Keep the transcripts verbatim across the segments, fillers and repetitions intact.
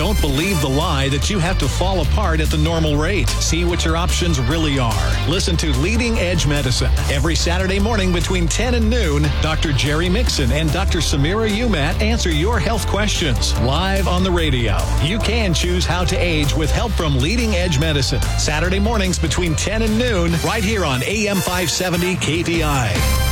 Don't believe the lie that you have to fall apart at the normal rate. See what your options really are. Listen to Leading Edge Medicine every Saturday morning between ten and noon. Doctor Jerry Mixon and Doctor Samira Umat answer your health questions live on the radio. You can choose how to age with help from Leading Edge Medicine. Saturday mornings between ten and noon, right here on A M five seventy K V I.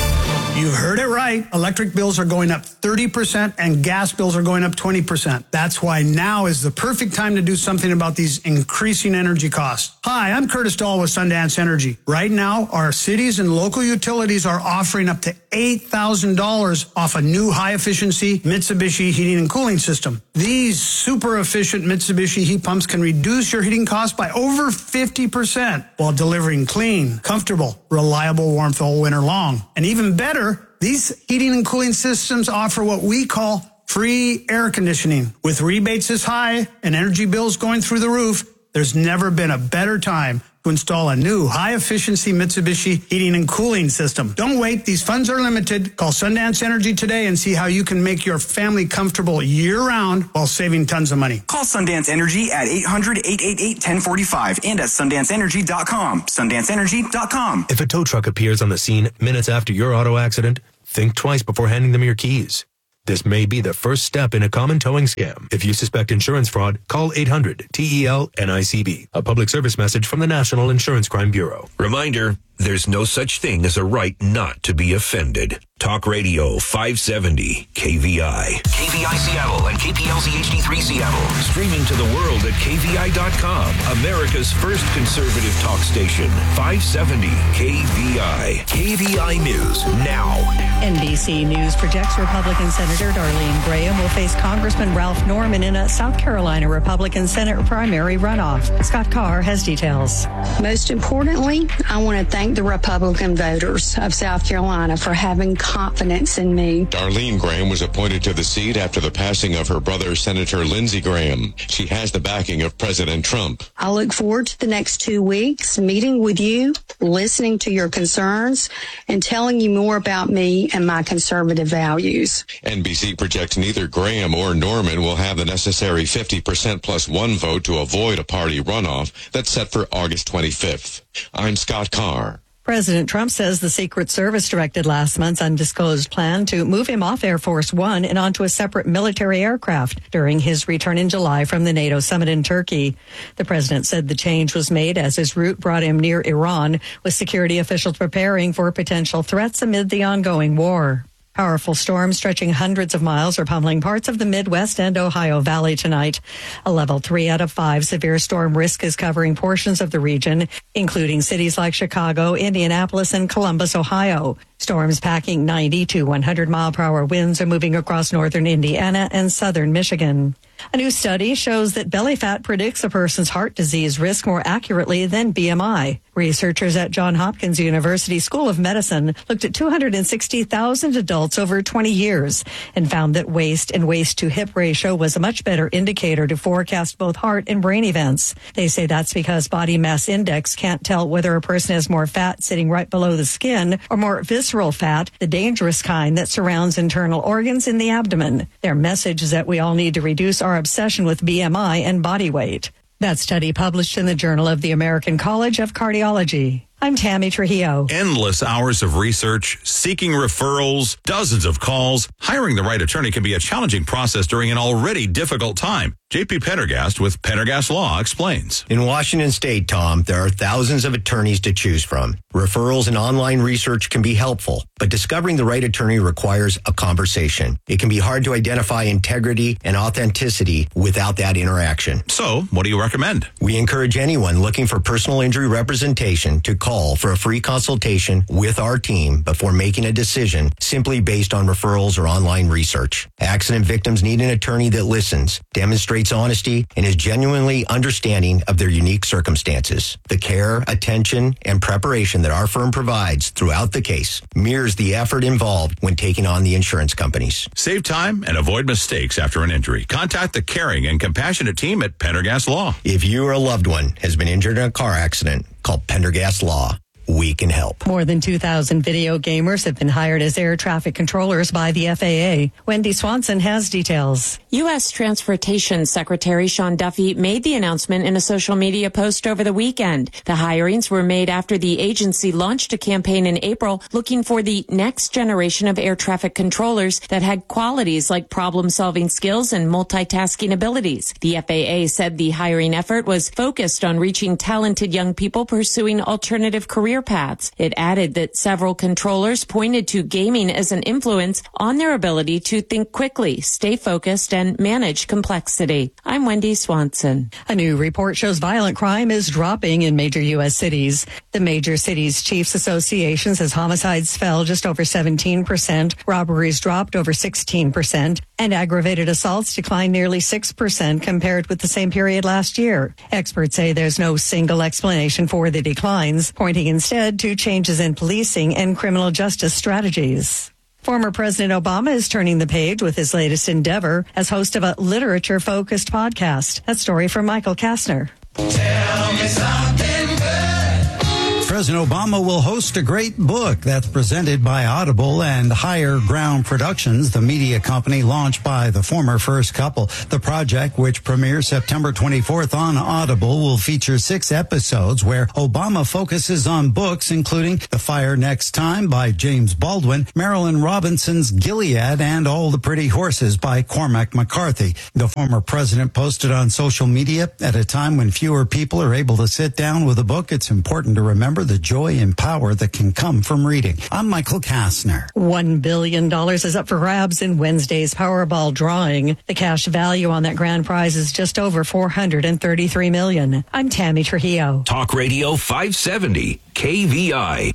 You heard it right. Electric bills are going up thirty percent and gas bills are going up twenty percent. That's why now is the perfect time to do something about these increasing energy costs. Hi, I'm Curtis Dahl with Sundance Energy. Right now, our cities and local utilities are offering up to eight thousand dollars off a new high-efficiency Mitsubishi heating and cooling system. These super efficient Mitsubishi heat pumps can reduce your heating costs by over fifty percent while delivering clean, comfortable, reliable warmth all winter long. And even better, these heating and cooling systems offer what we call free air conditioning. With rebates this high and energy bills going through the roof, there's never been a better time to install a new high-efficiency Mitsubishi heating and cooling system. Don't wait. These funds are limited. Call Sundance Energy today and see how you can make your family comfortable year-round while saving tons of money. Call Sundance Energy at eight hundred, eight eight eight, one zero four five and at sundance energy dot com. sundance energy dot com. If a tow truck appears on the scene minutes after your auto accident, think twice before handing them your keys. This may be the first step in a common towing scam. If you suspect insurance fraud, call eight hundred T E L N I C B. A public service message from the National Insurance Crime Bureau. Reminder, there's no such thing as a right not to be offended. Talk Radio five seventy K V I. K V I Seattle and K P L Z H D three Seattle. Streaming to the world at K V I dot com. America's first conservative talk station. five seventy K V I. K V I News now. N B C News projects Republican Senator Darlene Graham will face Congressman Ralph Norman in a South Carolina Republican Senate primary runoff. Scott Carr has details. Most importantly, I want to thank the Republican voters of South Carolina for having confidence in me. Darlene Graham was appointed to the seat after the passing of her brother, Senator Lindsey Graham. She has the backing of President Trump. I look forward to the next two weeks meeting with you, listening to your concerns, and telling you more about me and my conservative values. N B C projects neither Graham or Norman will have the necessary fifty percent plus one vote to avoid a party runoff that's set for August twenty-fifth. I'm Scott Carr. President Trump says the Secret Service directed last month's undisclosed plan to move him off Air Force One and onto a separate military aircraft during his return in July from the NATO summit in Turkey. The president said the change was made as his route brought him near Iran, with security officials preparing for potential threats amid the ongoing war. Powerful storms stretching hundreds of miles are pummeling parts of the Midwest and Ohio Valley tonight. A level three out of five severe storm risk is covering portions of the region, including cities like Chicago, Indianapolis, and Columbus, Ohio. Storms packing ninety to one hundred mile per hour winds are moving across northern Indiana and southern Michigan. A new study shows that belly fat predicts a person's heart disease risk more accurately than B M I. Researchers at Johns Hopkins University School of Medicine looked at two hundred sixty thousand adults over twenty years and found that waist and waist-to-hip ratio was a much better indicator to forecast both heart and brain events. They say that's because body mass index can't tell whether a person has more fat sitting right below the skin or more visceral fat, the dangerous kind that surrounds internal organs in the abdomen. Their message is that we all need to reduce our obsession with B M I and body weight. That study published in the Journal of the American College of Cardiology. I'm Tammy Trujillo. Endless hours of research, seeking referrals, dozens of calls. Hiring the right attorney can be a challenging process during an already difficult time. J P Pendergast with Pendergast Law explains. In Washington State, Tom, there are thousands of attorneys to choose from. Referrals and online research can be helpful, but discovering the right attorney requires a conversation. It can be hard to identify integrity and authenticity without that interaction. So, what do you recommend? We encourage anyone looking for personal injury representation to call for a free consultation with our team before making a decision simply based on referrals or online research. Accident victims need an attorney that listens, demonstrates honesty, and is genuinely understanding of their unique circumstances. The care, attention, and preparation that our firm provides throughout the case mirrors the effort involved when taking on the insurance companies. Save time and avoid mistakes after an injury. Contact the caring and compassionate team at Pendergast Law. If you or a loved one has been injured in a car accident, call Pendergast Law. We we can help. More than two thousand video gamers have been hired as air traffic controllers by the F A A. Wendy Swanson has details. U S Transportation Secretary Sean Duffy made the announcement in a social media post over the weekend. The hirings were made after the agency launched a campaign in April looking for the next generation of air traffic controllers that had qualities like problem-solving skills and multitasking abilities. The F A A said the hiring effort was focused on reaching talented young people pursuing alternative career paths. It added that several controllers pointed to gaming as an influence on their ability to think quickly, stay focused, and manage complexity. I'm Wendy Swanson. A new report shows violent crime is dropping in major U S cities. The Major Cities Chiefs Association says homicides fell just over seventeen percent, robberies dropped over sixteen percent, and aggravated assaults declined nearly six percent compared with the same period last year. Experts say there's no single explanation for the declines, pointing instead to changes in policing and criminal justice strategies. Former President Obama is turning the page with his latest endeavor as host of a literature-focused podcast. A story from Michael Kastner. Tell me something good. President Obama will host a great book that's presented by Audible and Higher Ground Productions, the media company launched by the former first couple. The project, which premieres September twenty-fourth on Audible, will feature six episodes where Obama focuses on books including The Fire Next Time by James Baldwin, Marilyn Robinson's Gilead, and All the Pretty Horses by Cormac McCarthy. The former president posted on social media, at a time when fewer people are able to sit down with a book, it's important to remember the joy and power that can come from reading. I'm Michael Kastner. One billion dollars is up for grabs in Wednesday's Powerball drawing. The cash value on that grand prize is just over four hundred thirty-three million dollars. I'm Tammy Trujillo. Talk Radio five seventy, K V I.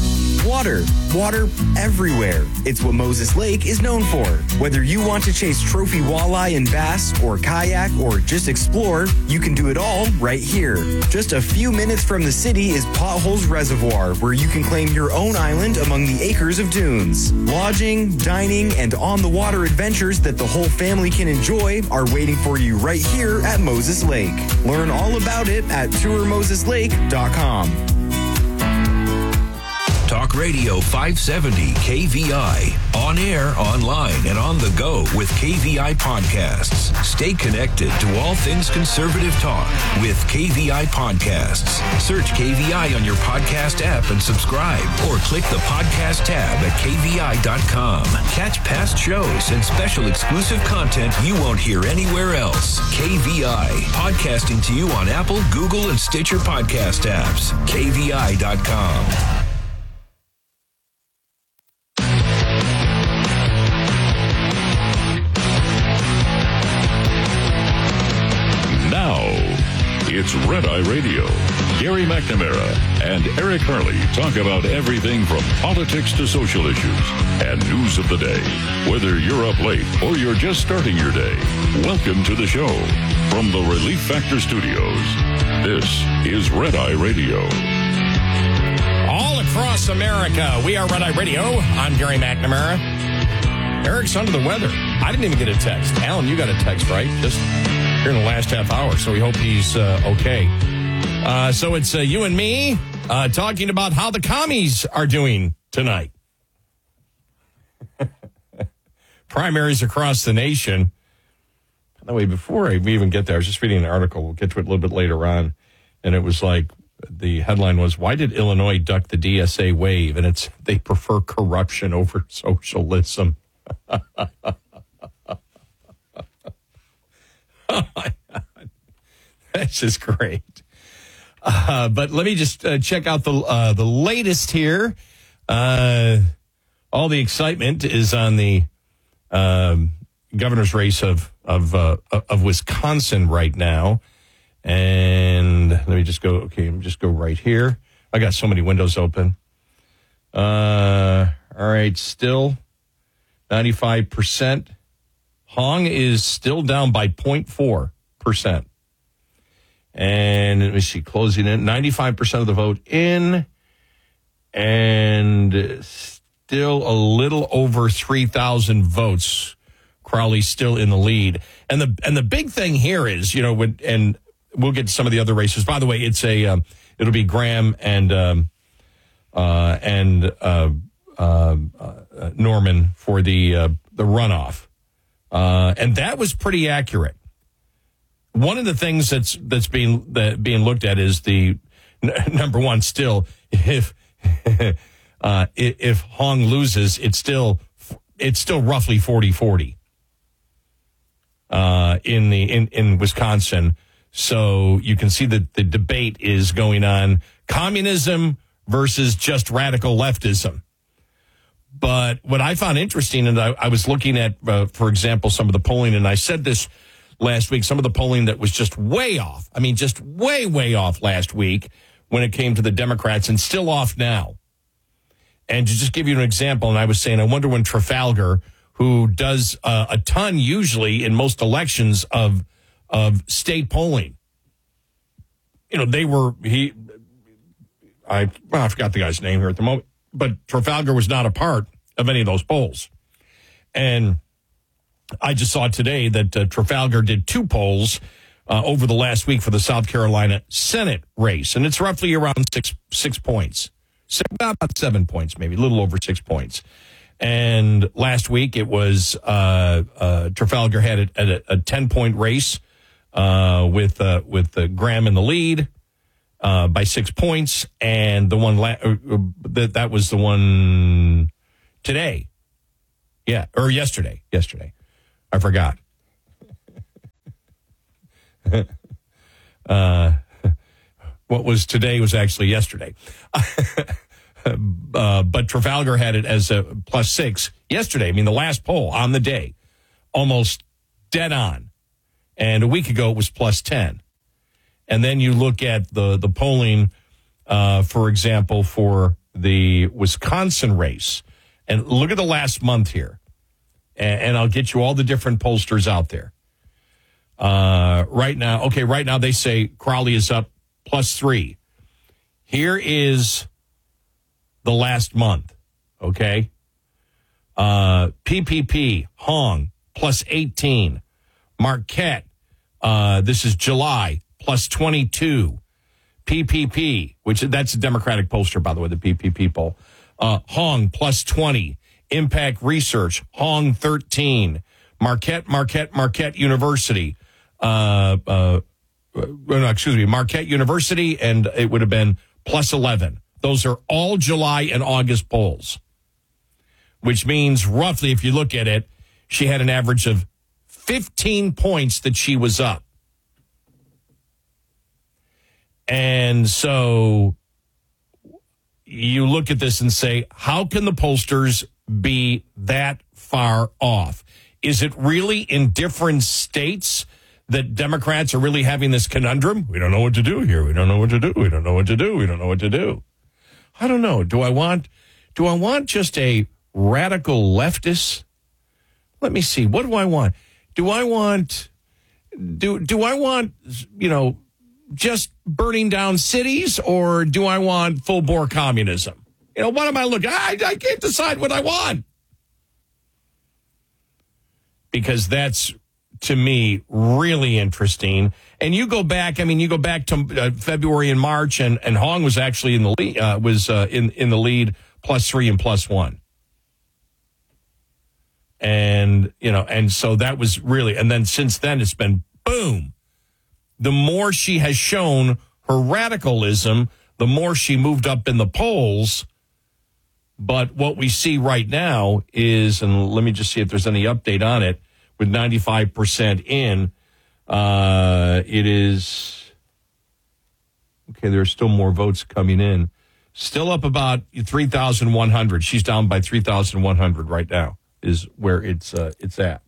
Water. Water everywhere. It's what Moses Lake is known for. Whether you want to chase trophy walleye and bass, or kayak, or just explore, you can do it all right here. Just a few minutes from the city is Potholes Reservoir, where you can claim your own island among the acres of dunes. Lodging, dining, and on-the-water adventures that the whole family can enjoy are waiting for you right here at Moses Lake. Learn all about it at tour moses lake dot com. Talk Radio five seventy K V I. On air, online, and on the go with K V I podcasts. Stay connected to all things conservative talk with K V I podcasts. Search K V I on your podcast app and subscribe, or click the podcast tab at K V I dot com. Catch past shows and special exclusive content you won't hear anywhere else. K V I, podcasting to you on Apple, Google, and Stitcher podcast apps. K V I dot com. It's Red Eye Radio. Gary McNamara and Eric Harley talk about everything from politics to social issues and news of the day. Whether you're up late or you're just starting your day, welcome to the show. From the Relief Factor Studios, this is Red Eye Radio. All across America, we are Red Eye Radio. I'm Gary McNamara. Eric's under the weather. I didn't even get a text. Alan, you got a text, right? Just here in the last half hour, so we hope he's uh, okay. Uh, so it's uh, you and me uh, talking about how the commies are doing tonight. Primaries across the nation. By the way, before I, we even get there, I was just reading an article. We'll get to it a little bit later on. And it was like, the headline was, why did Illinois duck the D S A wave? And it's, they prefer corruption over socialism. Oh, my God. That's just great. Uh, but let me just uh, check out the uh, the latest here. Uh, all the excitement is on the um, governor's race of of uh, of Wisconsin right now. And let me just go. Okay, let me just go right here. I got so many windows open. Uh, all right, still ninety-five percent. Hong is still down by zero point four percent. And let me see, closing in, ninety-five percent of the vote in, and still a little over three thousand votes. Crowley's still in the lead. And the and the big thing here is, you know, when, and we'll get to some of the other races. By the way, it's a, um, it'll be Graham and um, uh, and uh, uh, uh, Norman for the uh, the runoff, uh, and that was pretty accurate. One of the things that's that's being that being looked at is the n- number one. Still, if uh, if Hong loses, it's still it's still roughly forty forty uh, in the in, in Wisconsin. So you can see that the debate is going on: communism versus just radical leftism. But what I found interesting, and I, I was looking at, uh, for example, some of the polling, and I said this last week, some of the polling that was just way off. I mean, just way, way off last week when it came to the Democrats, and still off now. And to just give you an example, and I was saying, I wonder when Trafalgar, who does uh, a ton usually in most elections of of state polling, you know, they were, he, I, well, I forgot the guy's name here at the moment, but Trafalgar was not a part of any of those polls. And I just saw today that uh, Trafalgar did two polls uh, over the last week for the South Carolina Senate race, and it's roughly around six six points, so about seven points, maybe a little over six points. And last week it was uh, uh, Trafalgar had a, a ten point race uh, with uh, with uh, Graham in the lead uh, by six points, and the one la- uh, that that was the one today, yeah, or yesterday, yesterday. I forgot. uh, what was today was actually yesterday. uh, but Trafalgar had it as a plus six yesterday. I mean, the last poll on the day, almost dead on. And a week ago, it was plus ten. And then you look at the, the polling, uh, for example, for the Wisconsin race. And look at the last month here. And I'll get you all the different pollsters out there. Uh, right now, okay, right now they say Crowley is up plus three. Here is the last month, okay? Uh, P P P, Hong, plus eighteen. Marquette, uh, this is July, plus twenty-two. P P P, which that's a Democratic pollster, by the way, the P P P poll. Uh, Hong, plus twenty. Impact Research, Hong thirteen, Marquette, Marquette, Marquette University, uh, uh, no, excuse me, Marquette University, and it would have been plus eleven. Those are all July and August polls, which means roughly, if you look at it, she had an average of fifteen points that she was up. And so you look at this and say, how can the pollsters be that far off? Is it really in different states that Democrats are really having this conundrum? We don't know what to do here. We don't know what to do. We don't know what to do. We don't know what to do. I don't know. Do I want, do I want just a radical leftist? Let me see. What do I want? Do I want, do, do I want, you know, just burning down cities, or do I want full bore communism? You know, what am I looking? I, I can't decide what I want. Because that's, to me, really interesting. And you go back, I mean, you go back to uh, February and March, and, and Hong was actually in the lead, uh, was uh, in, in the lead plus three and plus one. And, you know, and so that was really, and then since then it's been boom. The more she has shown her radicalism, the more she moved up in the polls. But what we see right now is, and let me just see if there's any update on it, with ninety-five percent in, uh, it is, okay, there are still more votes coming in. Still up about three thousand one hundred. She's down by three thousand one hundred right now is where it's uh, it's at.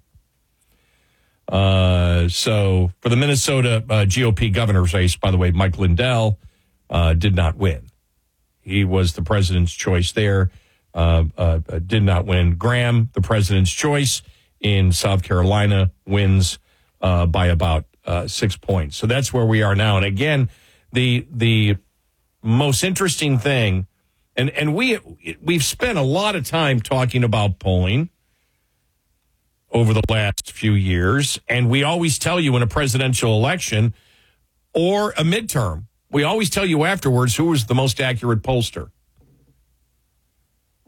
Uh, so for the Minnesota uh, G O P governor's race, by the way, Mike Lindell uh, did not win. He was the president's choice there. Uh, uh, did not win. Graham, the president's choice in South Carolina, wins uh, by about uh, six points. So that's where we are now. And again, the the most interesting thing, and and we we've spent a lot of time talking about polling over the last few years, and we always tell you in a presidential election or a midterm, we always tell you afterwards who was the most accurate pollster.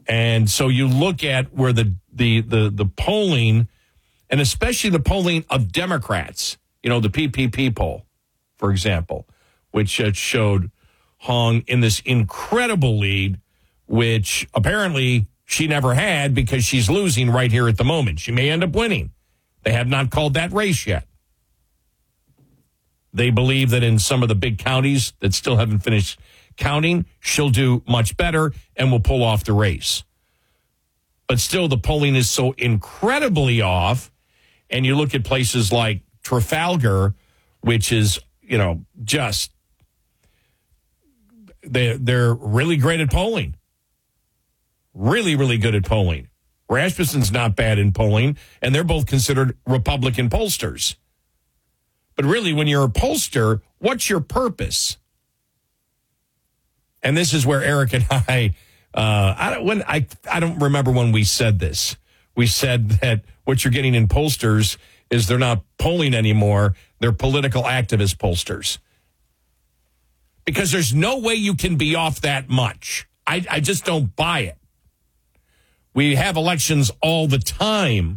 And so you look at where the, the, the, the polling, and especially the polling of Democrats, you know, the P P P poll, for example, which uh, showed Hong in this incredible lead, which apparently she never had because she's losing right here at the moment. She may end up winning. They have not called that race yet. They believe that in some of the big counties that still haven't finished counting, she'll do much better and will pull off the race. But still, the polling is so incredibly off. And you look at places like Trafalgar, which is, you know, just, they're, they're really great at polling. Really, really good at polling. Rasmussen's not bad in polling, and they're both considered Republican pollsters. But really, when you're a pollster, what's your purpose? And this is where Eric and I, uh, I don't when I I don't remember when we said this. We said that what you're getting in pollsters is they're not polling anymore; they're political activist pollsters. Because there's no way you can be off that much. I, I just don't buy it. We have elections all the time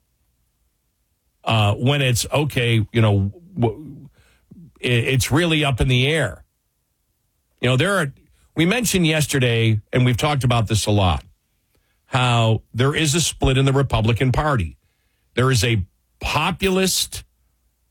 uh, when it's, okay, you know, w- it's really up in the air. You know, there are, we mentioned yesterday, and we've talked about this a lot, how there is a split in the Republican Party. There is a populist